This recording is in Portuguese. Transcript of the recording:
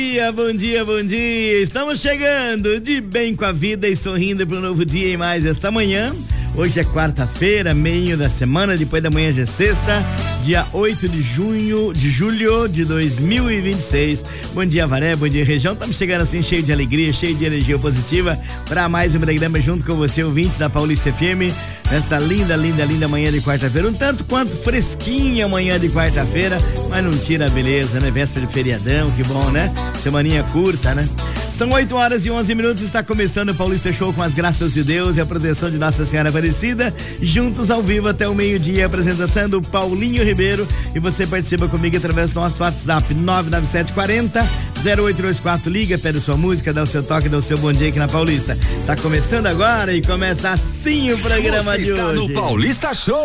Bom dia, bom dia. Estamos chegando de bem com a vida e sorrindo para um novo dia e mais esta manhã. Hoje é quarta-feira, meio da semana, depois da manhã já é sexta, dia 8 de julho de 2026. Bom dia, Varé, bom dia, região. Estamos chegando assim cheio de alegria, cheio de energia positiva para mais um programa junto com você, ouvintes da Paulista FM. Nesta linda manhã de quarta-feira, um tanto quanto fresquinha manhã de quarta-feira, mas não tira a beleza, né? Véspera de feriadão, que bom, né? Semaninha curta, né? São 8h11, está começando o Paulista Show com as graças de Deus e a proteção de Nossa Senhora Aparecida, juntos ao vivo até o meio-dia, apresentação do Paulinho Ribeiro, e você participa comigo através do nosso WhatsApp 99740-0824, liga, pede sua música, dá o seu toque, dá o seu bom dia aqui na Paulista. Tá começando agora e começa assim o programa de hoje. Você está no Paulista Show.